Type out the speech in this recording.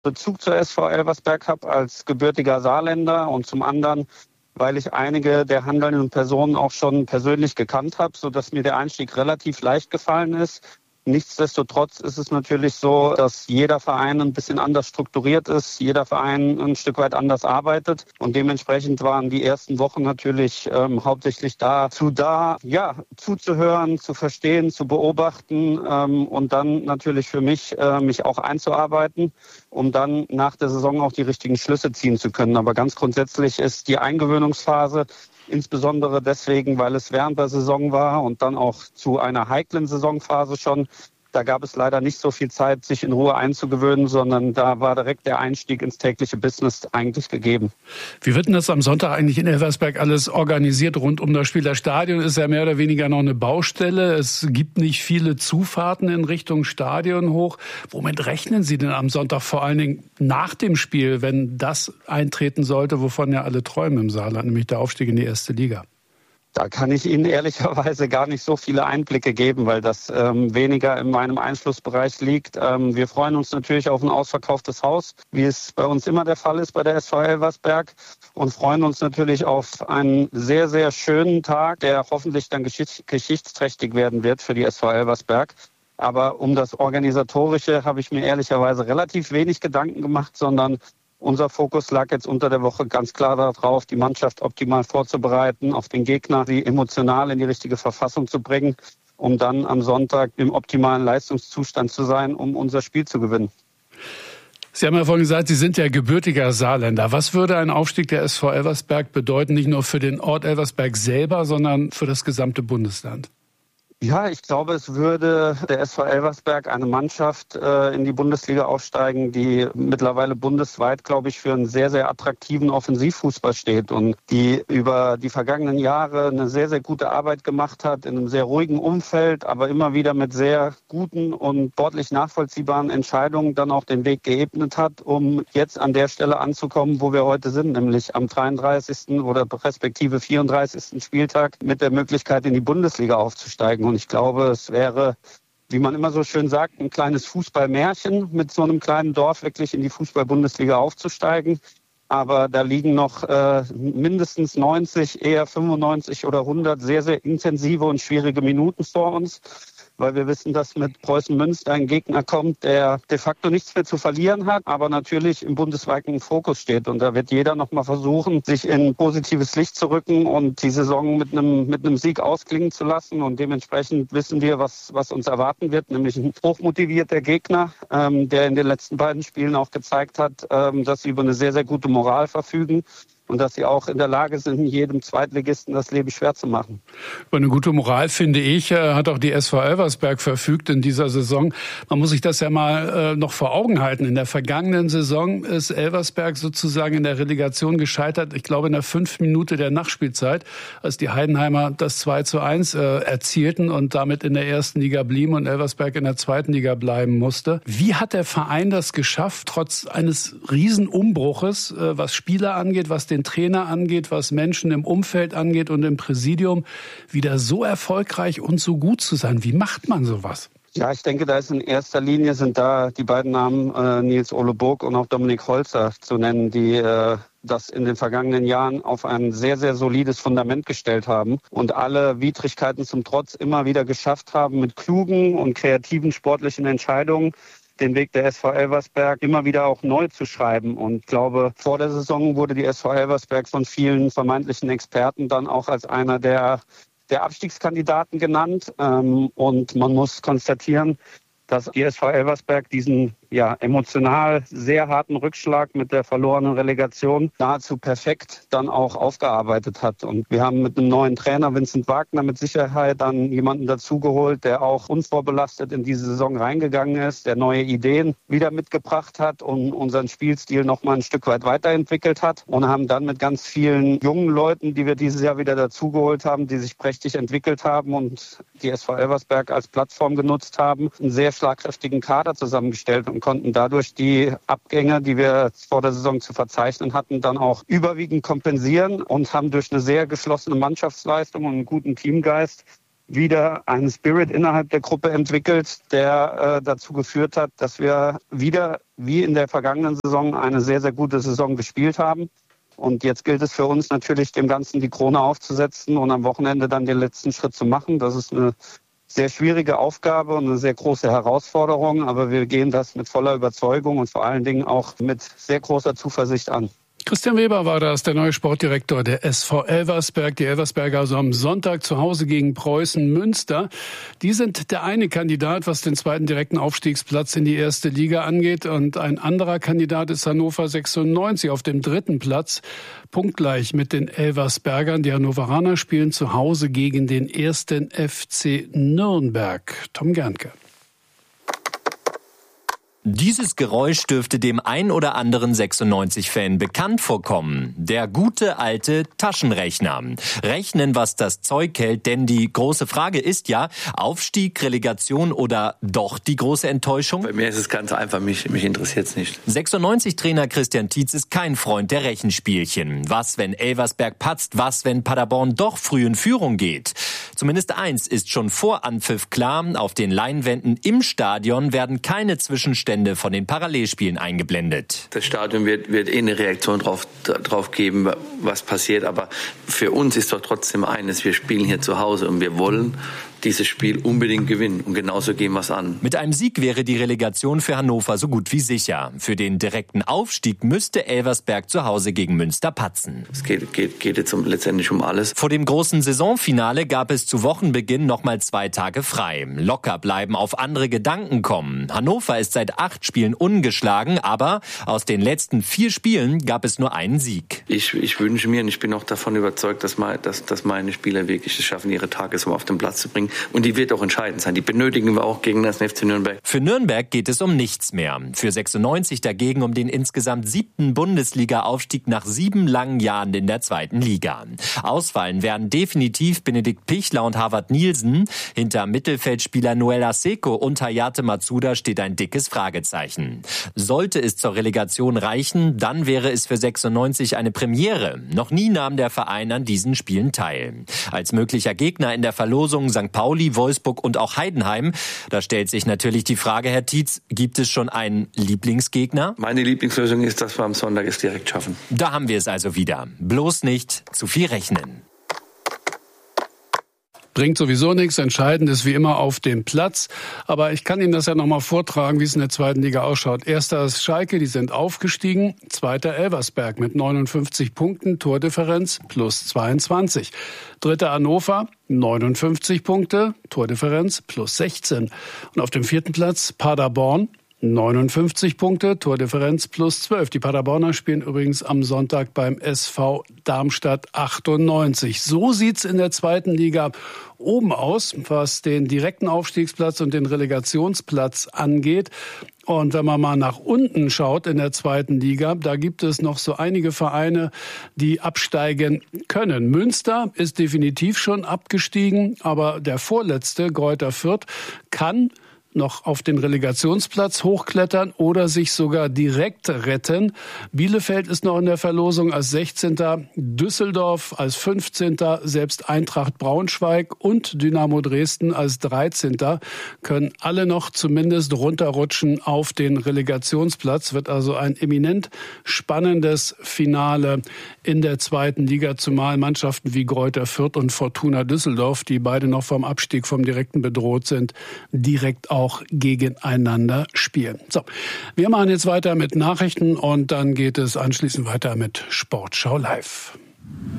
Bezug zur SV Elversberg habe als gebürtiger Saarländer und zum anderen, weil ich einige der handelnden Personen auch schon persönlich gekannt habe, sodass mir der Einstieg relativ leicht gefallen ist. Nichtsdestotrotz ist es natürlich so, dass jeder Verein ein bisschen anders strukturiert ist, jeder Verein ein Stück weit anders arbeitet und dementsprechend waren die ersten Wochen natürlich hauptsächlich dazu da, zuzuhören, zu verstehen, zu beobachten und dann natürlich für mich auch einzuarbeiten, um dann nach der Saison auch die richtigen Schlüsse ziehen zu können. Aber ganz grundsätzlich ist die Eingewöhnungsphase insbesondere deswegen, weil es während der Saison war und dann auch zu einer heiklen Saisonphase schon. Da gab es leider nicht so viel Zeit, sich in Ruhe einzugewöhnen, sondern da war direkt der Einstieg ins tägliche Business eigentlich gegeben. Wie wird denn das am Sonntag eigentlich in Elversberg alles organisiert rund um das Spiel? Das Stadion ist ja mehr oder weniger noch eine Baustelle. Es gibt nicht viele Zufahrten in Richtung Stadion hoch. Womit rechnen Sie denn am Sonntag vor allen Dingen nach dem Spiel, wenn das eintreten sollte, wovon ja alle träumen im Saarland, nämlich der Aufstieg in die erste Liga? Da kann ich Ihnen ehrlicherweise gar nicht so viele Einblicke geben, weil das weniger in meinem Einflussbereich liegt. Wir freuen uns natürlich auf ein ausverkauftes Haus, wie es bei uns immer der Fall ist bei der SV Elversberg und freuen uns natürlich auf einen sehr, sehr schönen Tag, der hoffentlich dann geschichtsträchtig werden wird für die SV Elversberg. Aber um das Organisatorische habe ich mir ehrlicherweise relativ wenig Gedanken gemacht, sondern unser Fokus lag jetzt unter der Woche ganz klar darauf, die Mannschaft optimal vorzubereiten, auf den Gegner, sie emotional in die richtige Verfassung zu bringen, um dann am Sonntag im optimalen Leistungszustand zu sein, um unser Spiel zu gewinnen. Sie haben ja vorhin gesagt, Sie sind ja gebürtiger Saarländer. Was würde ein Aufstieg der SV Elversberg bedeuten, nicht nur für den Ort Elversberg selber, sondern für das gesamte Bundesland? Ja, ich glaube, es würde der SV Elversberg, eine Mannschaft, in die Bundesliga aufsteigen, die mittlerweile bundesweit, glaube ich, für einen sehr, sehr attraktiven Offensivfußball steht und die über die vergangenen Jahre eine sehr, sehr gute Arbeit gemacht hat, in einem sehr ruhigen Umfeld, aber immer wieder mit sehr guten und sportlich nachvollziehbaren Entscheidungen dann auch den Weg geebnet hat, um jetzt an der Stelle anzukommen, wo wir heute sind, nämlich am 33. oder respektive 34. Spieltag mit der Möglichkeit, in die Bundesliga aufzusteigen. Und ich glaube, es wäre, wie man immer so schön sagt, ein kleines Fußballmärchen, mit so einem kleinen Dorf wirklich in die Fußball-Bundesliga aufzusteigen. Aber da liegen noch mindestens 90, eher 95 oder 100 sehr, sehr intensive und schwierige Minuten vor uns. Weil wir wissen, dass mit Preußen Münster ein Gegner kommt, der de facto nichts mehr zu verlieren hat, aber natürlich im bundesweiten Fokus steht. Und da wird jeder noch mal versuchen, sich in positives Licht zu rücken und die Saison mit einem Sieg ausklingen zu lassen. Und dementsprechend wissen wir, was uns erwarten wird, nämlich ein hochmotivierter Gegner, der in den letzten beiden Spielen auch gezeigt hat, dass sie über eine sehr, sehr gute Moral verfügen. Und dass sie auch in der Lage sind, jedem Zweitligisten das Leben schwer zu machen. Über eine gute Moral, finde ich, hat auch die SV Elversberg verfügt in dieser Saison. Man muss sich das ja mal noch vor Augen halten. In der vergangenen Saison ist Elversberg sozusagen in der Relegation gescheitert. Ich glaube, in der 5. Minute der Nachspielzeit, als die Heidenheimer das 2:1 erzielten und damit in der ersten Liga blieben und Elversberg in der zweiten Liga bleiben musste. Wie hat der Verein das geschafft, trotz eines Riesenumbruches, was Spieler angeht, was den Trainer angeht, was Menschen im Umfeld angeht und im Präsidium, wieder so erfolgreich und so gut zu sein? Wie macht man sowas? Ja, ich denke, da ist in erster Linie sind da die beiden Namen Nils Ole Burg und auch Dominik Holzer zu nennen, die das in den vergangenen Jahren auf ein sehr, sehr solides Fundament gestellt haben und alle Widrigkeiten zum Trotz immer wieder geschafft haben, mit klugen und kreativen sportlichen Entscheidungen den Weg der SV Elversberg immer wieder auch neu zu schreiben. Und ich glaube, vor der Saison wurde die SV Elversberg von vielen vermeintlichen Experten dann auch als einer der Abstiegskandidaten genannt. Und man muss konstatieren, dass die SV Elversberg diesen emotional sehr harten Rückschlag mit der verlorenen Relegation nahezu perfekt dann auch aufgearbeitet hat. Und wir haben mit einem neuen Trainer, Vincent Wagner, mit Sicherheit dann jemanden dazugeholt, der auch unvorbelastet in diese Saison reingegangen ist, der neue Ideen wieder mitgebracht hat und unseren Spielstil noch mal ein Stück weit weiterentwickelt hat. Und haben dann mit ganz vielen jungen Leuten, die wir dieses Jahr wieder dazugeholt haben, die sich prächtig entwickelt haben und die SV Elversberg als Plattform genutzt haben, einen sehr schlagkräftigen Kader zusammengestellt und konnten dadurch die Abgänge, die wir vor der Saison zu verzeichnen hatten, dann auch überwiegend kompensieren und haben durch eine sehr geschlossene Mannschaftsleistung und einen guten Teamgeist wieder einen Spirit innerhalb der Gruppe entwickelt, der dazu geführt hat, dass wir wieder, wie in der vergangenen Saison, eine sehr, sehr gute Saison gespielt haben. Und jetzt gilt es für uns natürlich, dem Ganzen die Krone aufzusetzen und am Wochenende dann den letzten Schritt zu machen. Das ist eine sehr schwierige Aufgabe und eine sehr große Herausforderung, aber wir gehen das mit voller Überzeugung und vor allen Dingen auch mit sehr großer Zuversicht an. Christian Weber war das, der neue Sportdirektor der SV Elversberg. Die Elversberger also am Sonntag zu Hause gegen Preußen Münster. Die sind der eine Kandidat, was den zweiten direkten Aufstiegsplatz in die erste Liga angeht. Und ein anderer Kandidat ist Hannover 96 auf dem dritten Platz. Punktgleich mit den Elversbergern. Die Hannoveraner spielen zu Hause gegen den ersten FC Nürnberg. Tom Gernke. Dieses Geräusch dürfte dem ein oder anderen 96-Fan bekannt vorkommen. Der gute alte Taschenrechner. Rechnen, was das Zeug hält, denn die große Frage ist ja, Aufstieg, Relegation oder doch die große Enttäuschung? Bei mir ist es ganz einfach, mich interessiert es nicht. 96-Trainer Christian Tietz ist kein Freund der Rechenspielchen. Was, wenn Elversberg patzt? Was, wenn Paderborn doch früh in Führung geht? Zumindest eins ist schon vor Anpfiff klar, auf den Leinwänden im Stadion werden keine Zwischenstände von den Parallelspielen eingeblendet. Das Stadion wird eine Reaktion drauf geben, was passiert. Aber für uns ist doch trotzdem eines, wir spielen hier zu Hause und wir wollen dieses Spiel unbedingt gewinnen. Und genauso gehen wir es an. Mit einem Sieg wäre die Relegation für Hannover so gut wie sicher. Für den direkten Aufstieg müsste Elversberg zu Hause gegen Münster patzen. Es geht jetzt letztendlich um alles. Vor dem großen Saisonfinale gab es zu Wochenbeginn nochmal 2 Tage frei. Locker bleiben, auf andere Gedanken kommen. Hannover ist seit 8 Spielen ungeschlagen, aber aus den letzten 4 Spielen gab es nur einen Sieg. Ich wünsche mir und ich bin auch davon überzeugt, dass meine Spieler wirklich es schaffen, ihre Tagesform auf den Platz zu bringen. Und die wird auch entscheidend sein. Die benötigen wir auch gegen das FC Nürnberg. Für Nürnberg geht es um nichts mehr. Für 96 dagegen um den insgesamt 7. Bundesliga-Aufstieg nach 7 langen Jahren in der 2. Liga. Ausfallen werden definitiv Benedikt Pichler und Harvard Nielsen. Hinter Mittelfeldspieler Noel Aseko und Hayate Matsuda steht ein dickes Fragezeichen. Sollte es zur Relegation reichen, dann wäre es für 96 eine Premiere. Noch nie nahm der Verein an diesen Spielen teil. Als möglicher Gegner in der Verlosung St. Pauli, Wolfsburg und auch Heidenheim. Da stellt sich natürlich die Frage, Herr Tietz, gibt es schon einen Lieblingsgegner? Meine Lieblingslösung ist, dass wir am Sonntag es direkt schaffen. Da haben wir es also wieder. Bloß nicht zu viel rechnen. Bringt sowieso nichts. Entscheidend ist wie immer auf dem Platz. Aber ich kann Ihnen das ja nochmal vortragen, wie es in der 2. Liga ausschaut. Erster ist Schalke, die sind aufgestiegen. Zweiter Elversberg mit 59 Punkten, Tordifferenz plus 22. Dritter Hannover, 59 Punkte, Tordifferenz plus 16. Und auf dem 4. Platz Paderborn, 59 Punkte, Tordifferenz plus 12. Die Paderborner spielen übrigens am Sonntag beim SV Darmstadt 98. So sieht's in der 2. Liga oben aus, was den direkten Aufstiegsplatz und den Relegationsplatz angeht. Und wenn man mal nach unten schaut in der 2. Liga, da gibt es noch so einige Vereine, die absteigen können. Münster ist definitiv schon abgestiegen, aber der vorletzte, Greuther Fürth, kann noch auf den Relegationsplatz hochklettern oder sich sogar direkt retten. Bielefeld ist noch in der Verlosung als 16. Düsseldorf als 15. Selbst Eintracht Braunschweig und Dynamo Dresden als 13. können alle noch zumindest runterrutschen auf den Relegationsplatz. Wird also ein eminent spannendes Finale in der 2. Liga, zumal Mannschaften wie Greuther Fürth und Fortuna Düsseldorf, die beide noch vom Abstieg, vom Direkten bedroht sind, direkt auch gegeneinander spielen. So, wir machen jetzt weiter mit Nachrichten und dann geht es anschließend weiter mit Sportschau Live.